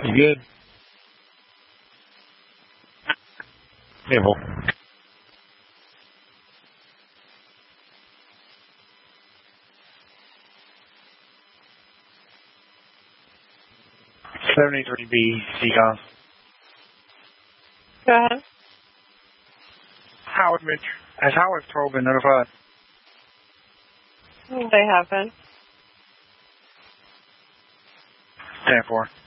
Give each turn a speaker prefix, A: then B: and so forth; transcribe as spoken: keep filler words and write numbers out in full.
A: You good? Nibble. seventy-three B, Seacon.
B: Go ahead.
A: Howard Mitch. Has Howard Patrol been notified?
B: They haven't.
A: ten four.